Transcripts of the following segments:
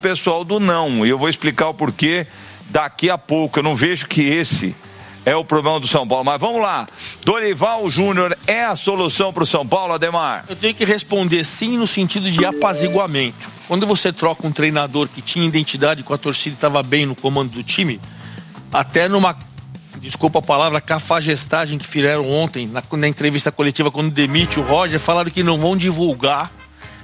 pessoal do não, e eu vou explicar o porquê daqui a pouco. Eu não vejo que esse é o problema do São Paulo, mas vamos lá. Dorival Júnior é a solução para o São Paulo, Ademar? Eu tenho que responder sim no sentido de apaziguamento. Quando você troca um treinador que tinha identidade com a torcida e estava bem no comando do time, até numa, desculpa a palavra, cafajestagem que fizeram ontem na entrevista coletiva quando demite o Roger, falaram que não vão divulgar.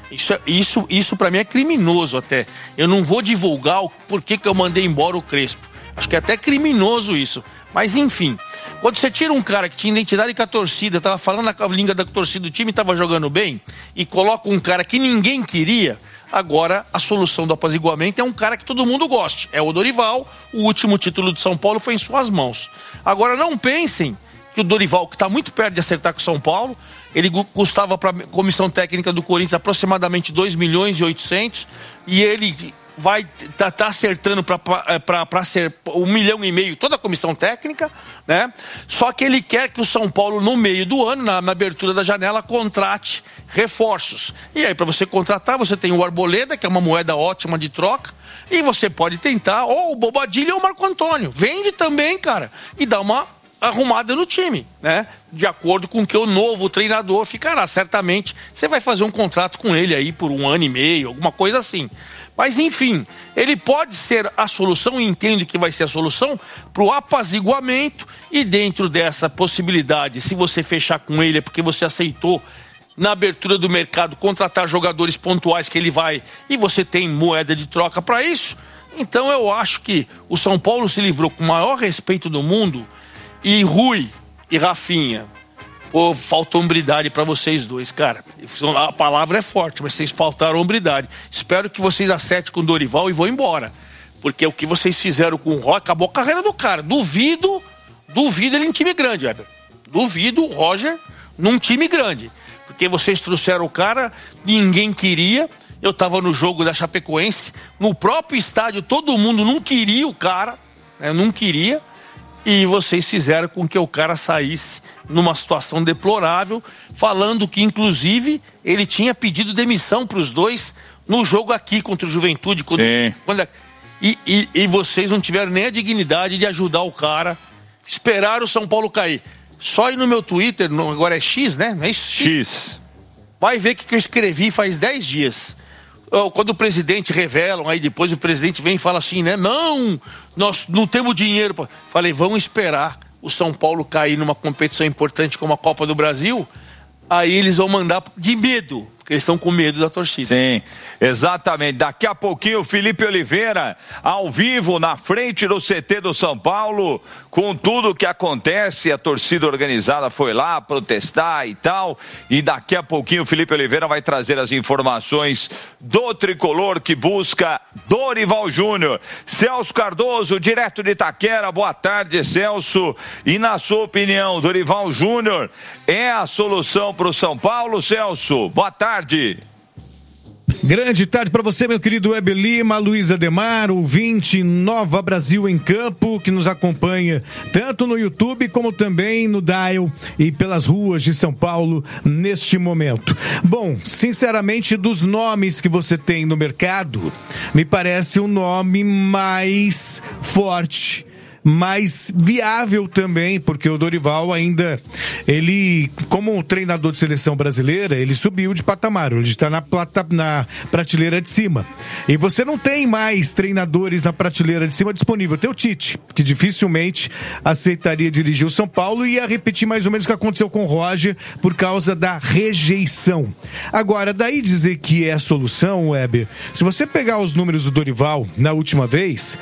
Isso para mim é criminoso até. Eu não vou divulgar o porquê que eu mandei embora o Crespo. Acho que é até criminoso isso. Mas enfim, quando você tira um cara que tinha identidade com a torcida, tava falando a língua da torcida do time, tava jogando bem, e coloca um cara que ninguém queria, agora a solução do apaziguamento é um cara que todo mundo goste. É o Dorival, o último título de São Paulo foi em suas mãos. Agora não pensem que o Dorival, que está muito perto de acertar com o São Paulo, ele custava para a comissão técnica do Corinthians aproximadamente 2 milhões e 800, e ele vai tá acertando para ser 1,5 milhão toda a comissão técnica, né? Só que ele quer que o São Paulo, no meio do ano, na abertura da janela, contrate reforços. E aí, para você contratar, você tem o Arboleda, que é uma moeda ótima de troca, e você pode tentar ou o Bobadilha ou o Marco Antônio. Vende também, cara, e dá uma arrumada no time, né? De acordo com o que o novo treinador ficará. Certamente você vai fazer um contrato com ele aí por 1 ano e meio, alguma coisa assim. Mas enfim, ele pode ser a solução, entendo que vai ser a solução para o apaziguamento, e dentro dessa possibilidade, se você fechar com ele é porque você aceitou na abertura do mercado contratar jogadores pontuais que ele vai, e você tem moeda de troca para isso. Então eu acho que o São Paulo se livrou com o maior respeito do mundo. E Rui e Rafinha, pô, falta hombridade pra vocês dois, cara. A palavra é forte, mas vocês faltaram hombridade. Espero que vocês acertem com o Dorival e vão embora. Porque o que vocês fizeram com o Roger, acabou a carreira do cara. Duvido ele em time grande, Weber. Duvido o Roger num time grande. Porque vocês trouxeram o cara, ninguém queria. Eu tava no jogo da Chapecoense, no próprio estádio, todo mundo não queria o cara, né? Não queria. E vocês fizeram com que o cara saísse numa situação deplorável, falando que, inclusive, ele tinha pedido demissão para os dois no jogo aqui contra o Juventude. E vocês não tiveram nem a dignidade de ajudar o cara, esperaram o São Paulo cair. Só ir no meu Twitter, agora é X, né? Não é isso? X. Vai ver o que eu escrevi faz 10 dias. Quando o presidente revelam, aí depois o presidente vem e fala assim, né? Não, nós não temos dinheiro. Falei, vamos esperar o São Paulo cair numa competição importante como a Copa do Brasil, aí eles vão mandar de medo, porque eles estão com medo da torcida. Sim, exatamente. Daqui a pouquinho o Felipe Oliveira, ao vivo, na frente do CT do São Paulo, com tudo o que acontece, a torcida organizada foi lá protestar e tal, e daqui a pouquinho o Felipe Oliveira vai trazer as informações do tricolor que busca Dorival Júnior. Celso Cardoso, direto de Itaquera, boa tarde, Celso. E na sua opinião, Dorival Júnior é a solução para o São Paulo, Celso? Boa tarde. Grande tarde para você, meu querido Weber Lima, Luiz Ademar, ouvinte Nova Brasil em Campo, que nos acompanha tanto no YouTube como também no Dial e pelas ruas de São Paulo neste momento. Bom, sinceramente, dos nomes que você tem no mercado, me parece um nome mais forte, mais viável também, porque o Dorival ainda, ele, como treinador de seleção brasileira, ele subiu de patamar, ele está na prateleira de cima. E você não tem mais treinadores na prateleira de cima disponível. Tem o Tite, que dificilmente aceitaria dirigir o São Paulo e ia repetir mais ou menos o que aconteceu com o Roger por causa da rejeição. Agora, daí dizer que é a solução, Weber, se você pegar os números do Dorival na última vez,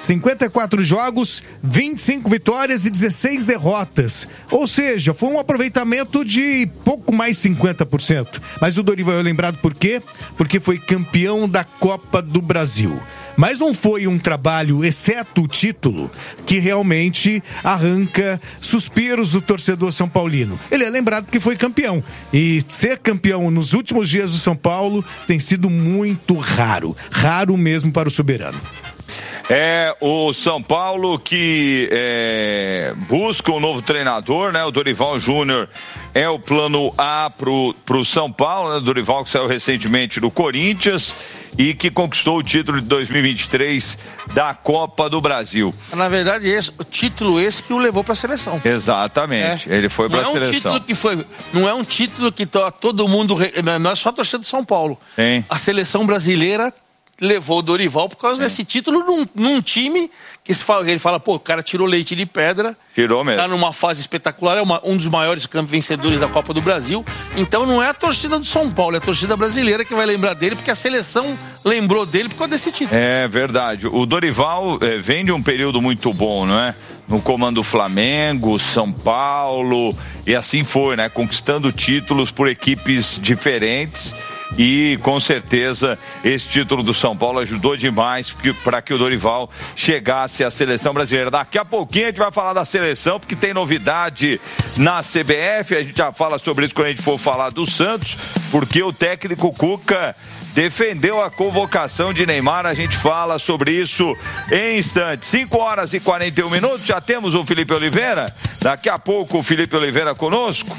54 jogos, 25 vitórias e 16 derrotas. Ou seja, foi um aproveitamento de pouco mais 50%. Mas o Dorival é lembrado por quê? Porque foi campeão da Copa do Brasil. Mas não foi um trabalho, exceto o título, que realmente arranca suspiros do torcedor são paulino. Ele é lembrado porque foi campeão. E ser campeão nos últimos dias do São Paulo tem sido muito raro. Raro mesmo para o soberano. É o São Paulo que busca um novo treinador, né? O Dorival Júnior é o plano A pro São Paulo, né? O Dorival que saiu recentemente do Corinthians e que conquistou o título de 2023 da Copa do Brasil. Na verdade, o título esse que o levou para a seleção. Exatamente, ele foi para a seleção. Não é um título que todo mundo, não é só a torcida do São Paulo. Hein? A seleção brasileira levou o Dorival por causa desse título num time que ele fala, pô, o cara tirou leite de pedra. Tirou mesmo. Tá numa fase espetacular, é um dos maiores vencedores da Copa do Brasil. Então não é a torcida do São Paulo, é a torcida brasileira que vai lembrar dele, porque a seleção lembrou dele por causa desse título. É verdade. O Dorival vem de um período muito bom, não é? No comando Flamengo, São Paulo, e assim foi, né? Conquistando títulos por equipes diferentes. E com certeza esse título do São Paulo ajudou demais para que o Dorival chegasse à seleção brasileira. Daqui a pouquinho a gente vai falar da seleção, porque tem novidade na CBF. A gente já fala sobre isso quando a gente for falar do Santos, porque o técnico Cuca defendeu a convocação de Neymar. A gente fala sobre isso em instantes. 5h41. Já temos o Felipe Oliveira. Daqui a pouco o Felipe Oliveira conosco.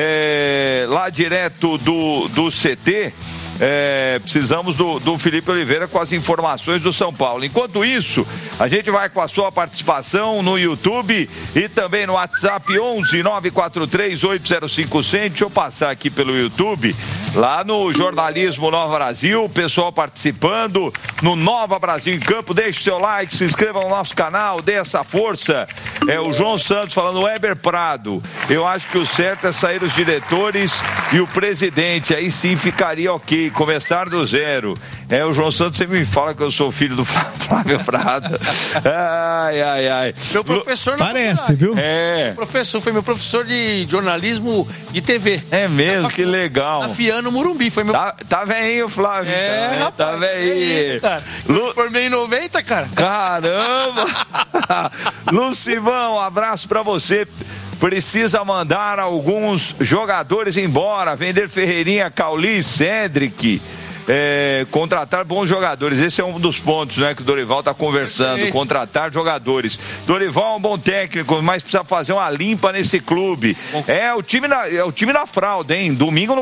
Lá direto do CT. Precisamos do Felipe Oliveira com as informações do São Paulo. Enquanto isso, a gente vai com a sua participação no YouTube e também no WhatsApp 11 943 805 100. Deixa eu passar aqui pelo YouTube, lá no Jornalismo Nova Brasil, o pessoal participando no Nova Brasil em Campo. Deixe o seu like, se inscreva no nosso canal, dê essa força. O João Santos falando, Weber Prado, eu acho que o certo é sair os diretores e o presidente, aí sim ficaria ok, começar do zero. O João Santos sempre me fala que eu sou filho do Flávio Prado. Ai. Meu professor na Parece, viu? Foi meu professor de jornalismo de TV. É mesmo, que legal. Na Fiano Morumbi, foi meu... Tá velhinho, Flávio. Rapaz, tá velhinho. Eu formei em 90, cara. Caramba! Lucivão, um abraço pra você. Precisa mandar alguns jogadores embora, vender Ferreirinha, Cauli, Cedric, contratar bons jogadores. Esse é um dos pontos, né, que o Dorival está conversando, contratar jogadores. Dorival é um bom técnico, mas precisa fazer uma limpa nesse clube. O time na fralda, hein? Domingo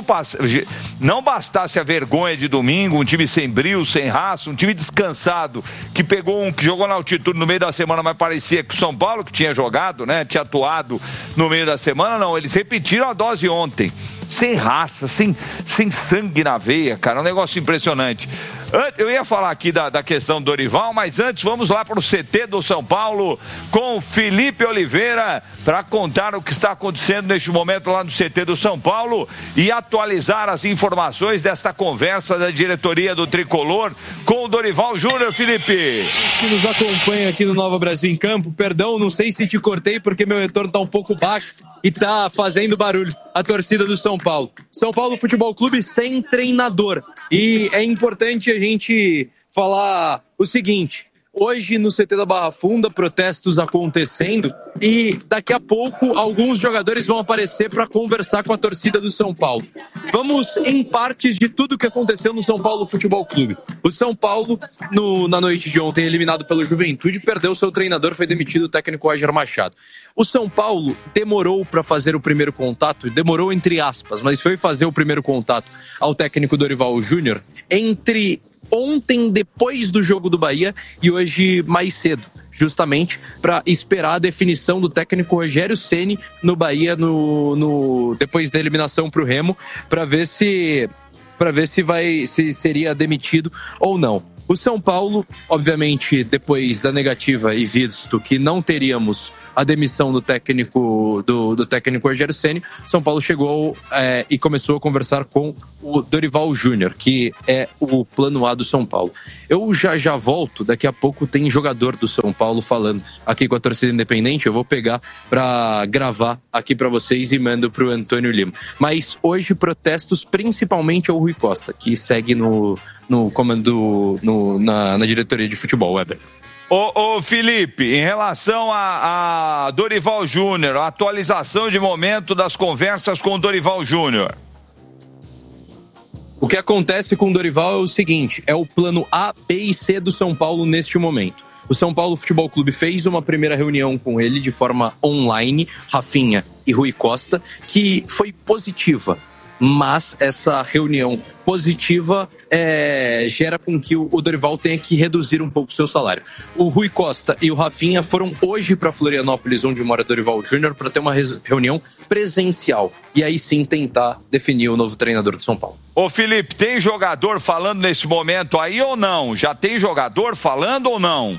não bastasse a vergonha de domingo, um time sem brio, sem raça, um time descansado, que que jogou na altitude no meio da semana, mas parecia que o São Paulo que tinha jogado, né, tinha atuado no meio da semana. Não, eles repetiram a dose ontem. Sem raça, sem sangue na veia, cara, é um negócio impressionante. Eu ia falar aqui da questão do Dorival, mas antes vamos lá para o CT do São Paulo com Felipe Oliveira para contar o que está acontecendo neste momento lá no CT do São Paulo e atualizar as informações desta conversa da diretoria do Tricolor com o Dorival Júnior. Felipe, que nos acompanha aqui no Nova Brasil em Campo, perdão, não sei se te cortei porque meu retorno está um pouco baixo e tá fazendo barulho. A torcida do São Paulo. São Paulo Futebol Clube sem treinador. E é importante a gente falar o seguinte: hoje no CT da Barra Funda, protestos acontecendo e daqui a pouco alguns jogadores vão aparecer para conversar com a torcida do São Paulo. Vamos em partes de tudo que aconteceu no São Paulo Futebol Clube. O São Paulo, na noite de ontem, eliminado pela Juventude, perdeu seu treinador, foi demitido o técnico Roger Machado. O São Paulo demorou para fazer o primeiro contato, demorou entre aspas, mas foi fazer o primeiro contato ao técnico Dorival Júnior entre ontem, depois do jogo do Bahia, e hoje mais cedo, justamente para esperar a definição do técnico Rogério Ceni no Bahia, depois da eliminação para o Remo, para ver se seria demitido ou não. O São Paulo, obviamente, depois da negativa e visto que não teríamos a demissão do técnico Rogério Ceni, São Paulo chegou e começou a conversar com o Dorival Júnior, que é o plano A do São Paulo. Eu já volto, daqui a pouco tem jogador do São Paulo falando aqui com a torcida independente, eu vou pegar para gravar aqui para vocês e mando para o Antônio Lima. Mas hoje protestos principalmente ao Rui Costa, que segue no comando, na diretoria de futebol, Weber. Ô Felipe, em relação a Dorival Júnior, a atualização de momento das conversas com o Dorival Júnior. O que acontece com o Dorival é o seguinte, é o plano A, B e C do São Paulo neste momento. O São Paulo Futebol Clube fez uma primeira reunião com ele de forma online, Rafinha e Rui Costa, que foi positiva. Mas essa reunião positiva gera com que o Dorival tenha que reduzir um pouco o seu salário. O Rui Costa e o Rafinha foram hoje para Florianópolis, onde mora Dorival Júnior, para ter uma reunião presencial. E aí sim tentar definir o novo treinador do São Paulo. Ô Felipe, tem jogador falando nesse momento aí ou não? Já tem jogador falando ou não?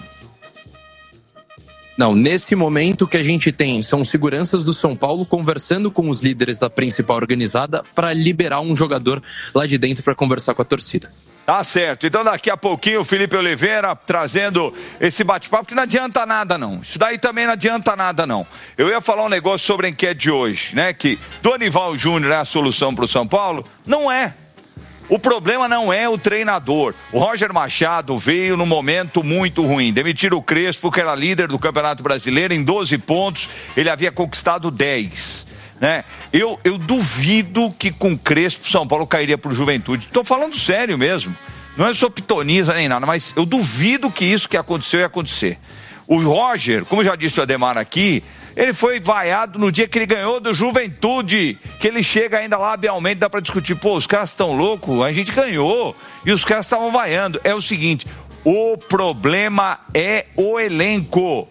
Não, nesse momento que a gente tem são seguranças do São Paulo conversando com os líderes da principal organizada para liberar um jogador lá de dentro para conversar com a torcida. Tá certo, então daqui a pouquinho o Felipe Oliveira trazendo esse bate-papo, que não adianta nada não, isso daí também não adianta nada não. Eu ia falar um negócio sobre a enquete de hoje, né, que Dorival Júnior é a solução para o São Paulo? Não é. O problema não é o treinador. O Roger Machado veio num momento muito ruim. Demitiram o Crespo, que era líder do Campeonato Brasileiro, em 12 pontos, ele havia conquistado 10. Né? Eu duvido que com o Crespo São Paulo cairia pro Juventude. Estou falando sério mesmo. Não é só pitoniza nem nada, mas eu duvido que isso que aconteceu ia acontecer. O Roger, como já disse o Ademar aqui, ele foi vaiado no dia que ele ganhou do Juventude, que ele chega ainda lá habilmente, dá pra discutir, pô, os caras estão loucos, a gente ganhou, e os caras estavam vaiando. É o seguinte, o problema é o elenco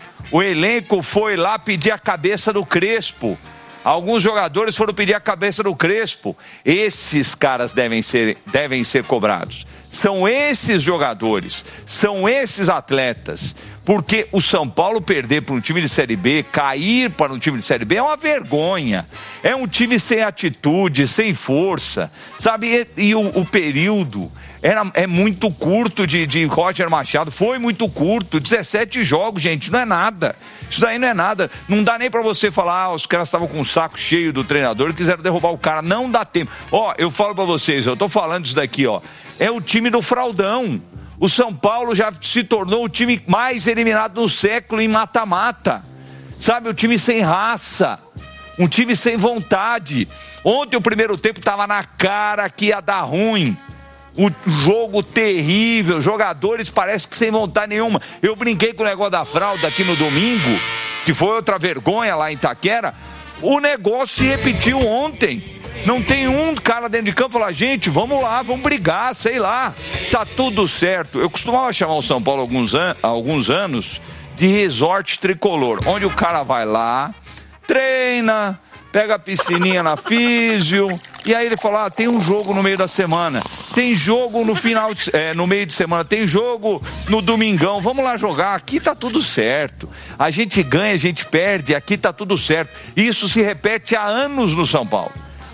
foi lá pedir a cabeça do Crespo, alguns jogadores foram pedir a cabeça do Crespo, esses caras devem ser cobrados. São esses jogadores, são esses atletas, porque o São Paulo perder para um time de Série B, cair para um time de Série B é uma vergonha, é um time sem atitude, sem força, sabe, e o período é muito curto de Roger Machado, foi muito curto, 17 jogos, gente, não é nada, isso daí não é nada, não dá nem pra você falar, os caras estavam com o saco cheio do treinador e quiseram derrubar o cara, não dá tempo. Ó, eu falo pra vocês, eu tô falando isso daqui, ó, é o time do fraudão. O São Paulo já se tornou o time mais eliminado do século em mata-mata, sabe, o time sem raça, um time sem vontade. Ontem o primeiro tempo tava na cara que ia dar ruim. O jogo terrível, jogadores parece que sem vontade nenhuma. Eu brinquei com o negócio da fralda aqui no domingo, que foi outra vergonha lá em Itaquera. O negócio se repetiu ontem. Não tem um cara dentro de campo falar, gente, vamos lá, vamos brigar, sei lá, tá tudo certo. Eu costumava chamar o São Paulo há alguns anos de resort tricolor, onde o cara vai lá, treina, pega a piscininha na físio, e aí ele fala, tem um jogo no meio da semana, tem jogo no meio de semana, tem jogo no domingão, vamos lá jogar, aqui tá tudo certo, a gente ganha, a gente perde, aqui tá tudo certo. Isso se repete há anos no São Paulo.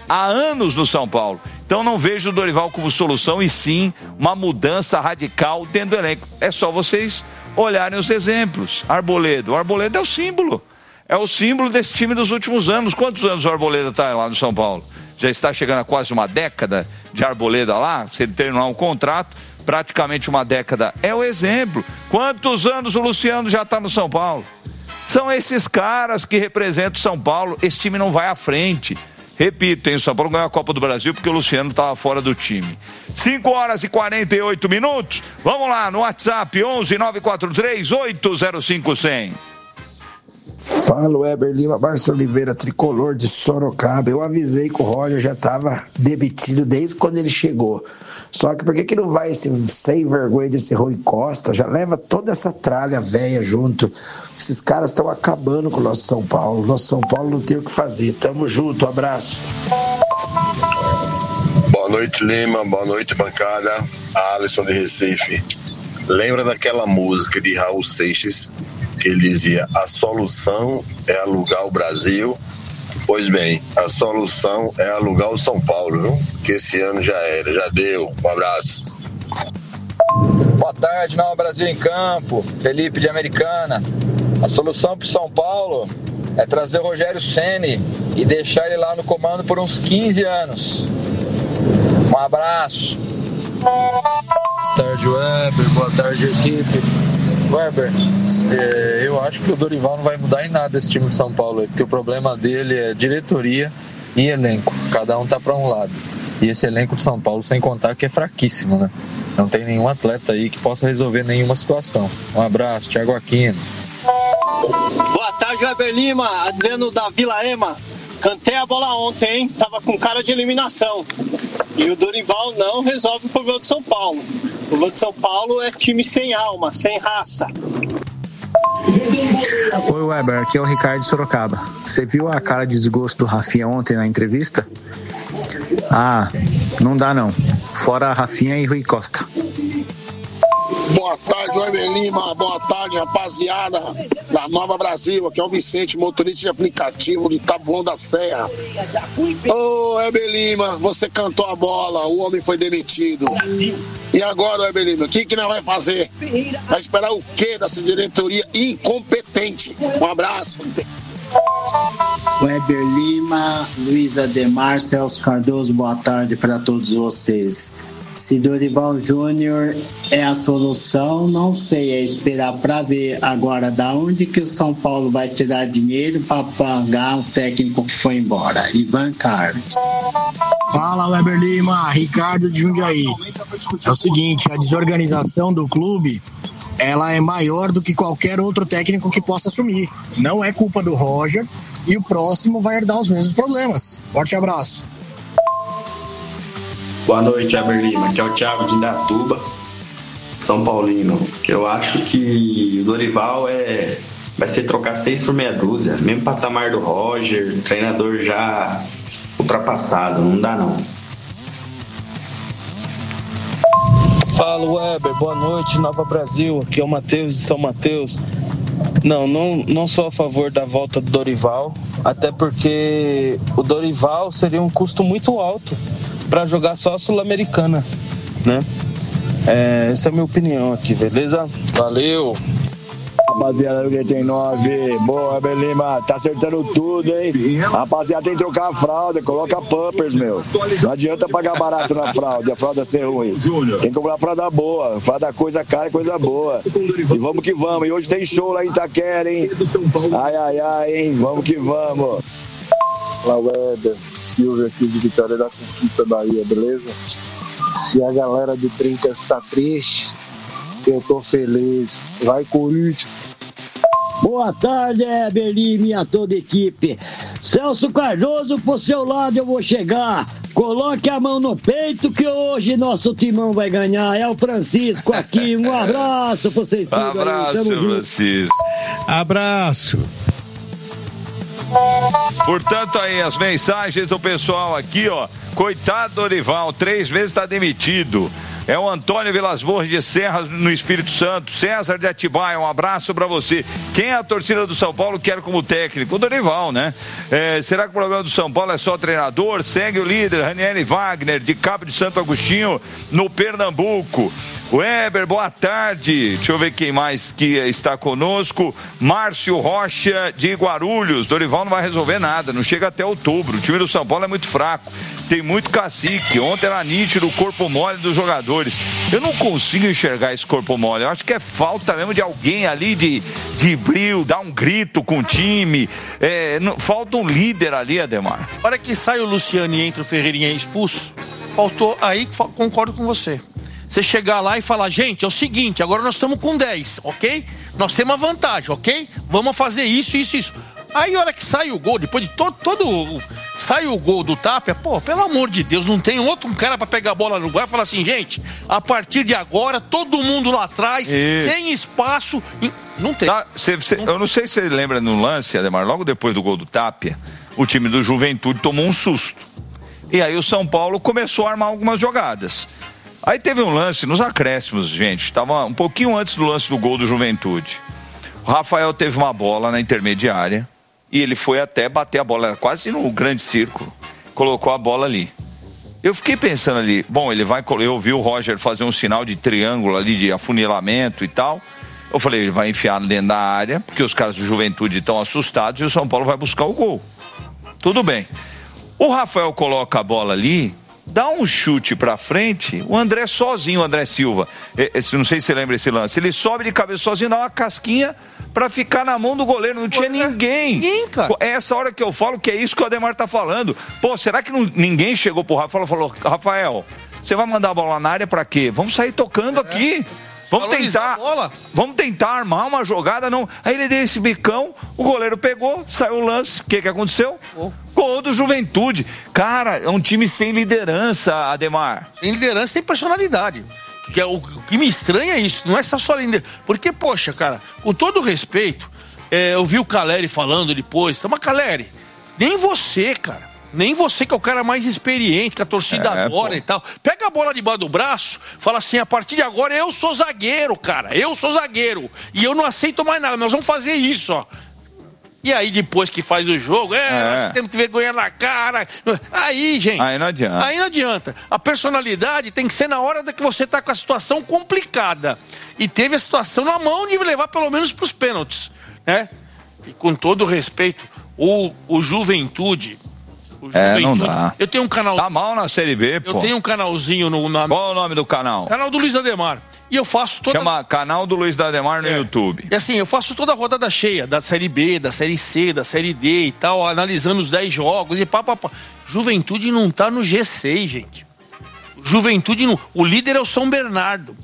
Então não vejo o Dorival como solução, e sim uma mudança radical dentro do elenco. É só vocês olharem os exemplos. Arboleda, o Arboleda é o símbolo desse time dos últimos anos. Quantos anos o Arboleda está lá no São Paulo? Já está chegando a quase uma década de Arboleda lá, se ele terminar um contrato, praticamente uma década. É o exemplo. Quantos anos o Luciano já está no São Paulo? São esses caras que representam o São Paulo. Esse time não vai à frente. Repito, hein, o São Paulo ganhou a Copa do Brasil porque o Luciano estava fora do time. 5h48. Vamos lá, no WhatsApp 11-943-805-100. Fala, Weber Lima, Barça Oliveira, tricolor de Sorocaba. Eu avisei que o Roger já estava demitido desde quando ele chegou. Só que por que não vai esse sem vergonha desse Rui Costa? Já leva toda essa tralha velha junto. Esses caras estão acabando com o nosso São Paulo. Nosso São Paulo não tem o que fazer. Tamo junto, abraço. Boa noite, Lima. Boa noite, bancada. Alisson de Recife. Lembra daquela música de Raul Seixas que ele dizia: a solução é alugar o Brasil? Pois bem, a solução é alugar o São Paulo, viu? Que esse ano já era, já deu. Um abraço. Boa tarde, Nova Brasil em Campo. Felipe de Americana. A solução para o São Paulo é trazer o Rogério Ceni e deixar ele lá no comando por uns 15 anos. Um abraço. Boa tarde, Weber. Boa tarde, equipe. Weber, eu acho que o Dorival não vai mudar em nada esse time de São Paulo, porque o problema dele é diretoria e elenco. Cada um tá para um lado. E esse elenco de São Paulo, sem contar que é fraquíssimo, né? Não tem nenhum atleta aí que possa resolver nenhuma situação. Um abraço, Thiago Aquino. Boa tarde, Weber Lima, Adriano da Vila Ema. Cantei a bola ontem, hein? Tava com cara de eliminação. E o Dorival não resolve o problema de São Paulo. O problema de São Paulo é time sem alma, sem raça. Oi, Weber, aqui é o Ricardo de Sorocaba. Você viu a cara de desgosto do Rafinha ontem na entrevista? Ah, não dá não. Fora Rafinha e Rui Costa. Boa tarde, Weber Lima. Boa tarde, rapaziada da Nova Brasil. Aqui é o Vicente, motorista de aplicativo de Taboão da Serra. Ô, Weber Lima, você cantou a bola, o homem foi demitido. E agora, Weber Lima, o que nós vai fazer? Vai esperar o quê dessa diretoria incompetente? Um abraço. Weber Lima, Luiz Ademar, Celso Cardoso, boa tarde para todos vocês. Se Dorival Júnior é a solução, não sei, é esperar para ver agora da onde que o São Paulo vai tirar dinheiro para pagar o técnico que foi embora, Ivan Carlos. Fala, Weber Lima, Ricardo de Jundiaí. É o seguinte, a desorganização do clube, ela é maior do que qualquer outro técnico que possa assumir. Não é culpa do Roger e o próximo vai herdar os mesmos problemas. Forte abraço. Boa noite, Weber Lima. Aqui é o Thiago de Indatuba, São Paulino. Eu acho que o Dorival vai ser trocar 6 por meia dúzia. Mesmo patamar do Roger, treinador já ultrapassado. Não dá, não. Fala, Weber. Boa noite, Nova Brasil. Aqui é o Matheus de São Mateus. Não sou a favor da volta do Dorival, até porque o Dorival seria um custo muito alto para jogar só a Sul-Americana, né? Essa é a minha opinião aqui, beleza? Valeu! Rapaziada do 89, boa, Weber Lima, tá acertando tudo, hein? Rapaziada, tem que trocar a fralda, coloca Pampers, meu. Não adianta pagar barato na fralda e a fralda ser ruim. Tem que comprar fralda boa, fralda coisa cara, coisa boa. E vamos que vamos, e hoje tem show lá em Itaquera, hein? Ai, hein? Vamos que vamos. Fala, Weber. Silvio aqui de Vitória da Conquista, Bahia, beleza? Se a galera do Trincas tá triste, eu tô feliz. Vai, Corinthians! Boa tarde, Weber Lima e a toda a equipe. Celso Cardoso, pro seu lado eu vou chegar. Coloque a mão no peito que hoje nosso timão vai ganhar. É o Francisco aqui. Um abraço pra vocês todos. Abraço, Francisco. Abraço. Portanto, aí as mensagens do pessoal aqui, ó. Coitado do Dorival, 3 vezes está demitido. É o Antônio Vilas Boas de Serra, no Espírito Santo. César de Atibaia, um abraço pra você. Quem é a torcida do São Paulo quer como técnico? O Dorival, né? Será que o problema do São Paulo é só o treinador? Segue o líder, Ranieri Wagner, de Cabo de Santo Agostinho, no Pernambuco. Weber, boa tarde. Deixa eu ver quem mais que está conosco. Márcio Rocha, de Guarulhos. Dorival não vai resolver nada, não chega até outubro. O time do São Paulo é muito fraco. Tem muito cacique. Ontem era nítido o corpo mole dos jogadores. Eu não consigo enxergar esse corpo mole. Eu acho que é falta mesmo de alguém ali de brilho, dar um grito com o time. Falta um líder ali, Ademar. Na hora que sai o Luciano e entra o Ferreirinha expulso, faltou. Aí concordo com você. Você chegar lá e falar, gente, é o seguinte, agora nós estamos com 10, ok? Nós temos uma vantagem, ok? Vamos fazer isso. Aí a hora que sai o gol, depois de sai o gol do Tapia, pô, pelo amor de Deus, não tem um cara pra pegar a bola no gol e falar assim, gente, a partir de agora, todo mundo lá atrás, sem espaço, não tem. Eu não sei se você lembra no lance, Ademar, logo depois do gol do Tapia, o time do Juventude tomou um susto. E aí o São Paulo começou a armar algumas jogadas. Aí teve um lance nos acréscimos, gente, estava um pouquinho antes do lance do gol do Juventude. O Rafael teve uma bola na intermediária e ele foi até bater a bola, era quase no grande círculo, colocou a bola ali. Eu fiquei pensando ali, bom, eu ouvi o Roger fazer um sinal de triângulo ali, de afunilamento e tal. Eu falei, ele vai enfiar dentro da área, porque os caras do Juventude estão assustados e o São Paulo vai buscar o gol. Tudo bem. O Rafael coloca a bola ali dá um chute pra frente, o André sozinho, o André Silva, não sei se você lembra esse lance, ele sobe de cabeça sozinho, dá uma casquinha pra ficar na mão do goleiro, não tinha ninguém. Cara. É essa hora que eu falo que é isso que o Ademar tá falando. Pô, será que ninguém chegou pro Rafa e falou, Rafael, você vai mandar a bola na área pra quê? Vamos sair tocando aqui. Vamos tentar armar uma jogada, não. Aí ele deu esse bicão, o goleiro pegou, saiu o lance. O que aconteceu? Gol do Juventude. Cara, é um time sem liderança, Ademar. Sem liderança, sem personalidade. O que me estranha é isso, não é só liderança. Porque, poxa, cara, com todo respeito, eu vi o Caleri falando depois, mas Caleri, nem você, cara. Nem você que é o cara mais experiente, que a torcida adora e tal. Pega a bola debaixo do braço, fala assim, a partir de agora eu sou zagueiro, cara. Eu sou zagueiro. E eu não aceito mais nada, nós vamos fazer isso, ó. E aí depois que faz o jogo, nós temos que vergonha na cara. Aí, gente. Aí não adianta. Aí não adianta. A personalidade tem que ser na hora que você tá com a situação complicada. E teve a situação na mão de levar pelo menos pros pênaltis, né? E com todo respeito, o Juventude... não dá. Eu tenho um canal. Tá mal na Série B, pô. Eu tenho um canalzinho no. Qual é o nome do canal? Canal do Luiz Ademar. E eu faço toda. Chama Canal do Luiz Ademar no YouTube. E assim, eu faço toda a rodada cheia, da Série B, da Série C, da Série D e tal, analisando os 10 jogos e pá. Juventude não tá no G6, gente. Juventude não. O líder é o São Bernardo.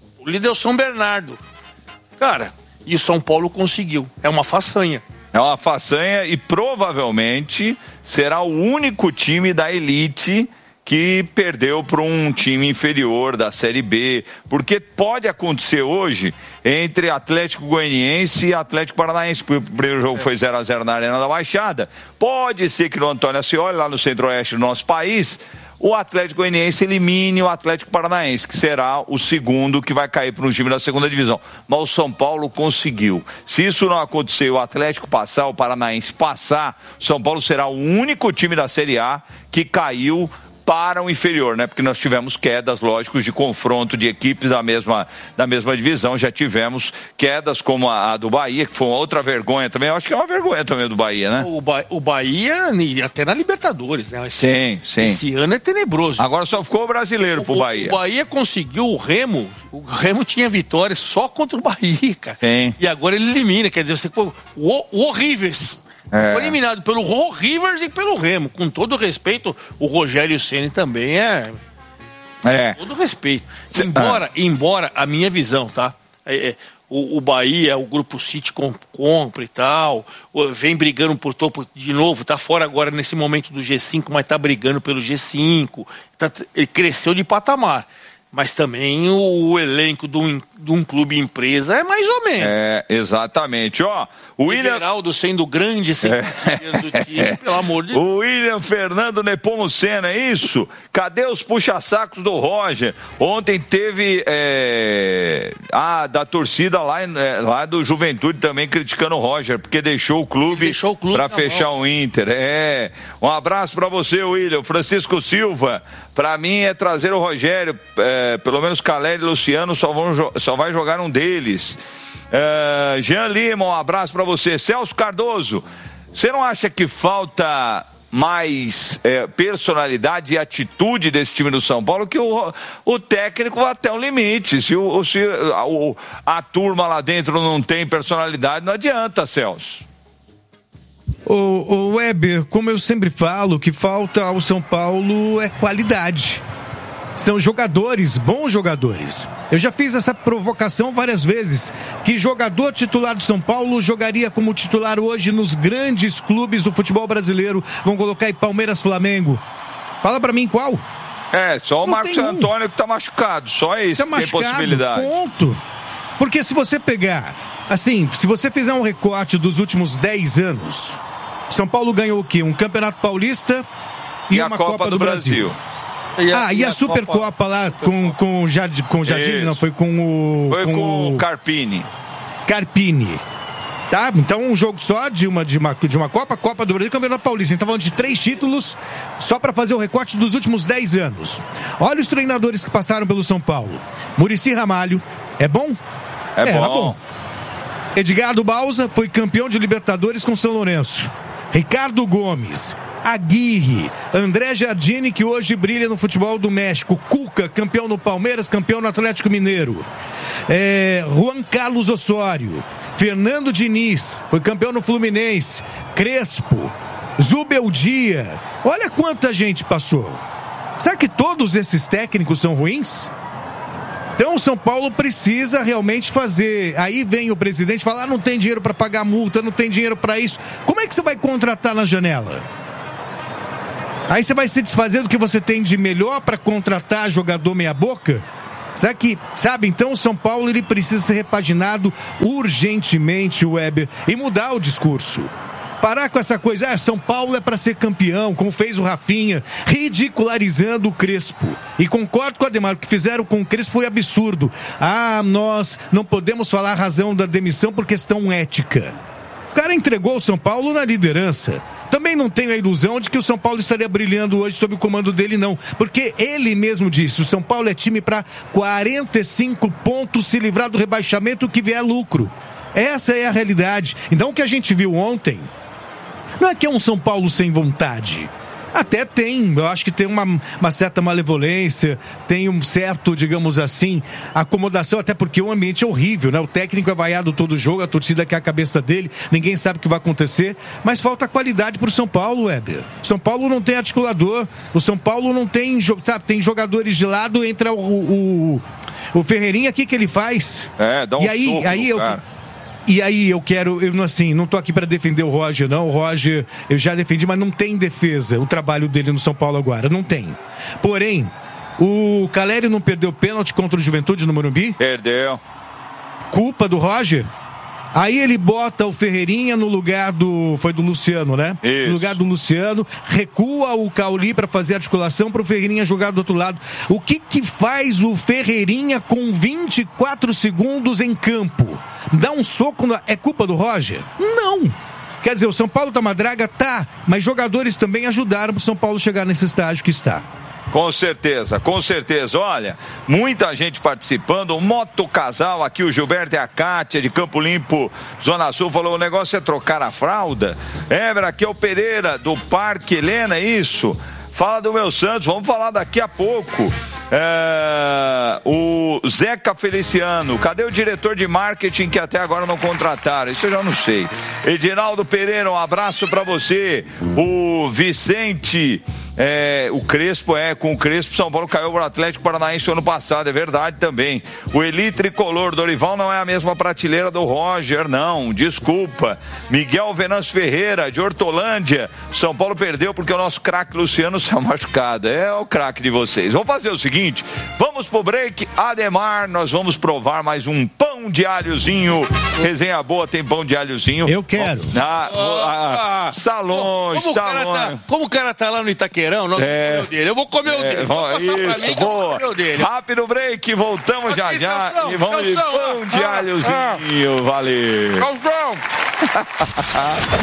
Cara, e o São Paulo conseguiu. É uma façanha. É uma façanha e provavelmente será o único time da elite que perdeu para um time inferior da Série B, porque pode acontecer hoje entre Atlético Goianiense e Atlético Paranaense. O primeiro jogo foi 0-0 na Arena da Baixada. Pode ser que no Antônio Ascioli, lá no centro-oeste do nosso país, o Atlético Goianiense elimine o Atlético Paranaense, que será o segundo que vai cair para um time da segunda divisão. Mas o São Paulo conseguiu. Se isso não acontecer, o Atlético passar, o Paranaense passar, o São Paulo será o único time da Série A que caiu para o inferior, né? Porque nós tivemos quedas, lógicos, de confronto de equipes da mesma divisão. Já tivemos quedas como a do Bahia, que foi uma outra vergonha também. Eu acho que é uma vergonha também do Bahia, né? O Bahia, até na Libertadores, né? Sim. Esse ano é tenebroso. Agora só ficou o brasileiro pro Bahia. O Bahia conseguiu o Remo tinha vitória só contra o Bahia, cara. Sim. E agora ele elimina, quer dizer, o Rivers. Foi eliminado pelo Rivers e pelo Remo. Com todo respeito, o Rogério Ceni também Com todo respeito. Embora a minha visão, tá? O Bahia, o Grupo City compra e tal, vem brigando por topo de novo, tá fora agora nesse momento do G5, mas tá brigando pelo G5. Ele cresceu de patamar. Mas também o elenco de um clube empresa é mais ou menos. Exatamente. Ó, o Everaldo sendo grande do time, pelo amor de Deus. O William Fernando Nepomuceno, é isso? Cadê os puxa-sacos do Roger? Ontem teve da torcida lá do Juventude também criticando o Roger, porque deixou o clube para fechar o Inter. Um abraço para você, William. Francisco Silva, para mim é trazer o Rogério, pelo menos Caleri e Luciano só vai jogar um deles. Jean Lima, um abraço para você. Celso Cardoso, você não acha que falta mais personalidade e atitude desse time do São Paulo, que o técnico vai até um limite? Se a turma lá dentro não tem personalidade, não adianta, Celso. O Weber, como eu sempre falo, o que falta ao São Paulo é qualidade. São jogadores, bons jogadores. Eu já fiz essa provocação várias vezes, que jogador titular do São Paulo jogaria como titular hoje nos grandes clubes do futebol brasileiro. Vamos colocar aí Palmeiras, Flamengo. Fala pra mim qual? Só o Marcos Antônio que tá machucado, só esse tá machucado, tem possibilidade. Ponto. Porque se você pegar, assim, se você fizer um recorte dos últimos 10 anos, São Paulo ganhou o quê? Um Campeonato Paulista e uma Copa do Brasil. E a Supercopa lá com o Jardim, não, foi com o... Foi com o Carpini. Tá? Então um jogo só de uma Copa do Brasil e Campeonato Paulista. Então falando de 3 títulos, só para fazer o recorte dos últimos 10 anos. Olha os treinadores que passaram pelo São Paulo. Muricy Ramalho, é bom? Era bom. Edgardo Bausa foi campeão de Libertadores com São Lourenço. Ricardo Gomes, Aguirre, André Jardine, que hoje brilha no futebol do México, Cuca, campeão no Palmeiras, campeão no Atlético Mineiro, Juan Carlos Osório, Fernando Diniz, foi campeão no Fluminense, Crespo, Zubeldia, olha quanta gente passou. Será que todos esses técnicos são ruins? Então o São Paulo precisa realmente fazer. Aí vem o presidente falar, não tem dinheiro para pagar multa, não tem dinheiro para isso. Como é que você vai contratar na janela? Aí você vai se desfazer do que você tem de melhor para contratar jogador meia boca? Será que, sabe, então o São Paulo ele precisa ser repaginado urgentemente, Weber, e mudar o discurso. Parar com essa coisa, São Paulo é para ser campeão, como fez o Rafinha, ridicularizando o Crespo. E concordo com o Ademar, o que fizeram com o Crespo foi absurdo. Nós não podemos falar a razão da demissão por questão ética. O cara entregou o São Paulo na liderança. Também não tenho a ilusão de que o São Paulo estaria brilhando hoje sob o comando dele, não. Porque ele mesmo disse, o São Paulo é time para 45 pontos se livrar do rebaixamento que vier lucro. Essa é a realidade. Então o que a gente viu ontem não é que é um São Paulo sem vontade. Até tem, eu acho que tem uma certa malevolência, tem um certo, digamos assim, acomodação, até porque o ambiente é horrível, né? O técnico é vaiado todo jogo, a torcida quer a cabeça dele, ninguém sabe o que vai acontecer, mas falta qualidade pro São Paulo, Weber. O São Paulo não tem articulador, o São Paulo não tem, sabe, tem jogadores de lado, entra o Ferreirinha, o que ele faz? Dá um soco, E aí eu não tô aqui para defender o Roger, não. O Roger eu já defendi, mas não tem defesa o trabalho dele no São Paulo agora, não tem. Porém, o Caleri não perdeu pênalti contra o Juventude no Morumbi? Perdeu. Culpa do Roger? Aí ele bota o Ferreirinha no lugar foi do Luciano, né? Isso. No lugar do Luciano, recua o Cauli para fazer articulação para o Ferreirinha jogar do outro lado. O que faz o Ferreirinha com 24 segundos em campo? Dá um soco, é culpa do Roger? Não! Quer dizer, o São Paulo tá uma draga? Tá, mas jogadores também ajudaram pro São Paulo chegar nesse estágio que está. Com certeza, com certeza. Olha, muita gente participando. Moto Casal, aqui o Gilberto e a Kátia de Campo Limpo, Zona Sul, falou: o negócio é trocar a fralda. Aqui é o Pereira do Parque Helena, isso. Fala do meu Santos, vamos falar daqui a pouco. O Zeca Feliciano, cadê o diretor de marketing que até agora não contrataram? Isso eu já não sei. Edinaldo Pereira, um abraço pra você. O Vicente, o Crespo, com o Crespo, São Paulo caiu pro Atlético Paranaense ano passado, é verdade também. O Eli Tricolor, Dorival não é a mesma prateleira do Roger, não, desculpa. Miguel Venâncio Ferreira, de Hortolândia, São Paulo perdeu porque o nosso craque Luciano saiu machucado, é o craque de vocês. Vamos fazer o seguinte, vamos pro break, Ademar, nós vamos provar mais um pão de alhozinho, resenha boa, tem pão de alhozinho. Eu quero. Está longe, como o cara tá lá no Itaquerão, nós vamos comer o dele. Eu vou comer o dele. Vou passar pra mim, eu vou comer o dele. Rápido break, voltamos já e vamos de pão de alhozinho. Valeu.